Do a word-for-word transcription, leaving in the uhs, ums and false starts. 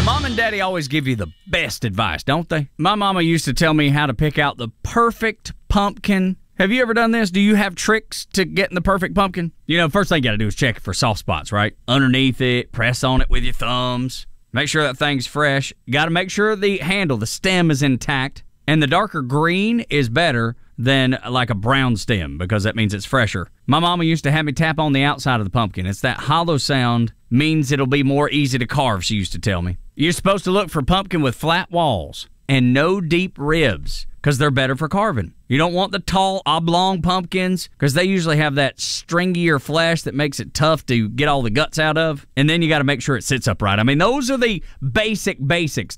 Mom and Daddy always give you the best advice, don't they? My mama used to tell me how to pick out the perfect pumpkin. Have you ever done this? Do you have tricks to getting the perfect pumpkin? You know, first thing you got to do is check for soft spots, right? Underneath it, press on it with your thumbs. Make sure that thing's fresh. You got to make sure the handle, the stem is intact. And the darker green is better than like a brown stem because that means it's fresher. My mama used to have me tap on the outside of the pumpkin. It's that hollow sound means it'll be more easy to carve, she used to tell me. You're supposed to look for pumpkin with flat walls and no deep ribs because they're better for carving. You don't want the tall, oblong pumpkins because they usually have that stringier flesh that makes it tough to get all the guts out of. And then you got to make sure it sits upright. I mean, those are the basic basics.